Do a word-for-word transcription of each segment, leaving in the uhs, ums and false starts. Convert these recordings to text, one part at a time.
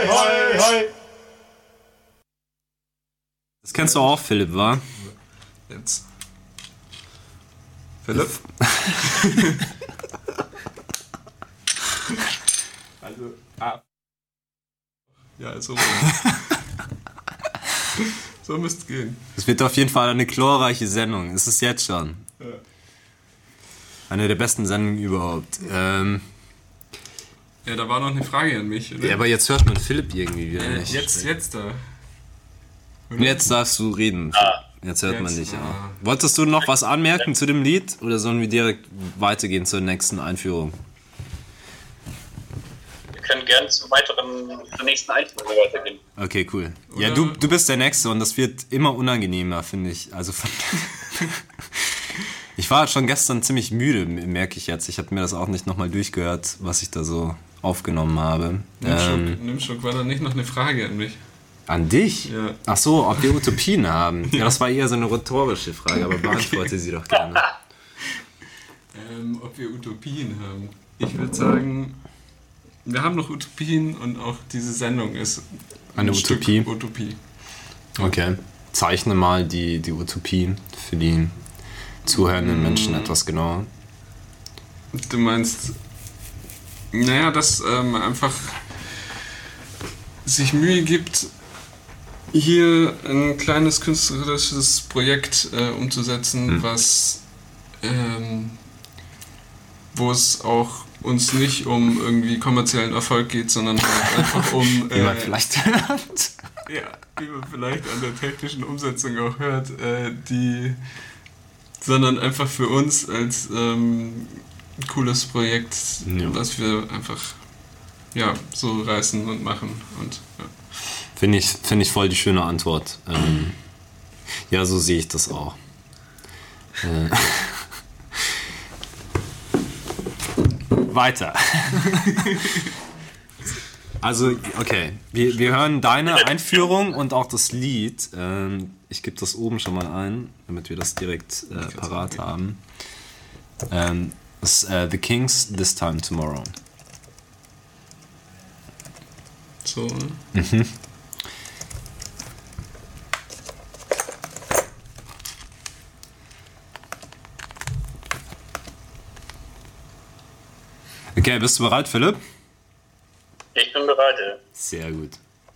hoi, hoi. Das kennst du auch, Philipp, wa? Jetzt. Philipp? Also, ah. Ja, so. So müsste es gehen. Es wird auf jeden Fall eine glorreiche Sendung. Es ist jetzt schon. Ja. Eine der besten Sendungen überhaupt. Ähm, ja, da war noch eine Frage an mich, oder? ja, aber jetzt hört man Philipp irgendwie wieder äh, nicht. Jetzt, jetzt da. Oder? Jetzt darfst du reden. Jetzt hört man Jetzt, dich, ja. ah. Wolltest du noch was anmerken zu dem Lied oder sollen wir direkt weitergehen zur nächsten Einführung? Wir können gerne zur weiteren, zur nächsten Einführung weitergehen. Okay, cool. Ja, Oder- du, du bist der Nächste und das wird immer unangenehmer, finde ich. Also von ich war schon gestern ziemlich müde, merke ich jetzt. Ich habe mir das auch nicht nochmal durchgehört, was ich da so aufgenommen habe. Nimm Ähm, schon, nimm schon, war da nicht noch eine Frage an mich? an dich? Ja. Ach so, ob wir Utopien haben. Ja, das war eher so eine rhetorische Frage, aber beantworte sie doch gerne. Ähm, ob wir Utopien haben. Ich würde sagen, wir haben noch Utopien und auch diese Sendung ist Eine ein Stück Utopie? Utopie. Okay. Zeichne mal die, die Utopien für die zuhörenden Menschen etwas genauer. Du meinst, naja, dass ähm, einfach sich Mühe gibt, hier ein kleines künstlerisches Projekt äh, umzusetzen, Hm. was ähm, wo es auch uns nicht um irgendwie kommerziellen Erfolg geht, sondern halt einfach um Wie man äh, vielleicht hört. ja, wie man vielleicht an der technischen Umsetzung auch hört, äh, die, sondern einfach für uns als ähm, cooles Projekt, Ja. was wir einfach ja, so reißen und machen und ja. Finde ich, find ich voll die schöne Antwort. Ähm, ja, so sehe ich das auch. Äh, weiter. Also, okay. Wir, wir hören deine Einführung und auch das Lied. Ähm, ich gebe das oben schon mal ein, damit wir das direkt äh, parat haben. Ähm, das ist äh, The Kings, This Time Tomorrow. So, ne? Mhm. Okay, bist du bereit, Philipp? Ich bin bereit. Ja. Sehr gut.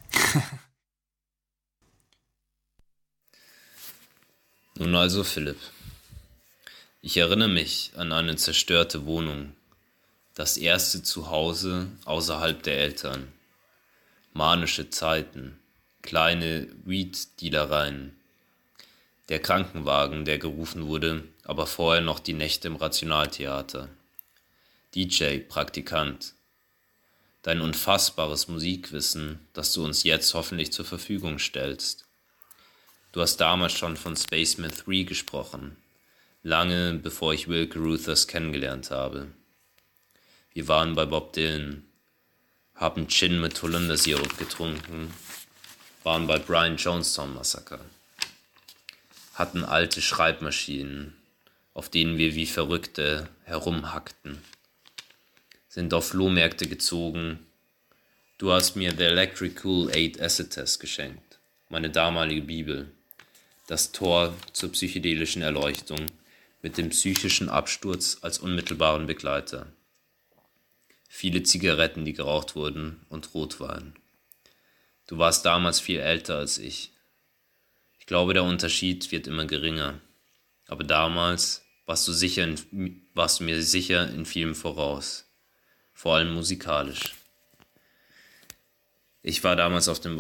Nun also, Philipp. Ich erinnere mich an eine zerstörte Wohnung. Das erste Zuhause außerhalb der Eltern. Manische Zeiten. Kleine Weed-Dealereien. Der Krankenwagen, der gerufen wurde, aber vorher noch die Nächte im Rationaltheater. D J, Praktikant. Dein unfassbares Musikwissen, das du uns jetzt hoffentlich zur Verfügung stellst. Du hast damals schon von Spaceman drei gesprochen, lange bevor ich Will Carruthers kennengelernt habe. Wir waren bei Bob Dylan, haben Gin mit Holundersirup getrunken, waren bei Brian Jonestown Massaker, hatten alte Schreibmaschinen, auf denen wir wie Verrückte herumhackten, sind auf Flohmärkte gezogen. Du hast mir The Electrical Aid Acid Test geschenkt, meine damalige Bibel, das Tor zur psychedelischen Erleuchtung mit dem psychischen Absturz als unmittelbaren Begleiter. Viele Zigaretten, die geraucht wurden, und Rotwein. Du warst damals viel älter als ich. Ich glaube, der Unterschied wird immer geringer. Aber damals warst du, sicher in, warst du mir sicher in vielem voraus. Vor allem musikalisch. Ich war damals auf dem